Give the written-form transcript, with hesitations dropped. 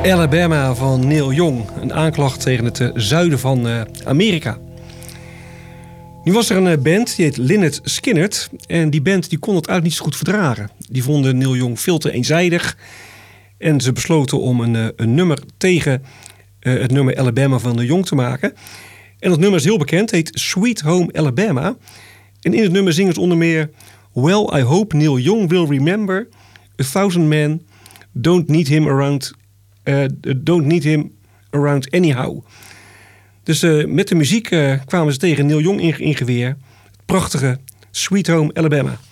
Alabama van Neil Young. Een aanklacht tegen het zuiden van Amerika. Nu was er een band, die heet Lynyrd Skynyrd. En die band die kon het eigenlijk niet zo goed verdragen. Die vonden Neil Young veel te eenzijdig. En ze besloten om een nummer tegen het nummer Alabama van Neil Young te maken. En dat nummer is heel bekend, heet Sweet Home Alabama. En in het nummer zingen ze onder meer... Well, I hope Neil Young will remember 1,000 men don't need him around anyhow. Dus met de muziek kwamen ze tegen Neil Young in geweer. Het prachtige Sweet Home Alabama.